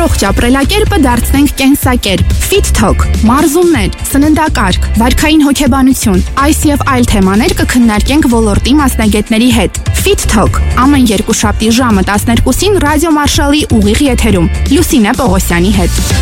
Առողջ ապրելակերպը դարձնենք կենսակերպ։ Fit Talk, մարզումներ, սննդակարգ, վարքային հոգեբանություն, այս եւ այլ թեմաներ կքննարկենք ոլորտի մասնագետների հետ։ Fit Talk ամեն երկուշաբթի ժամը 12-ին ռադիո Մարշալի ուղիղ եթերում Լուսինե Պողոսյանի հետ։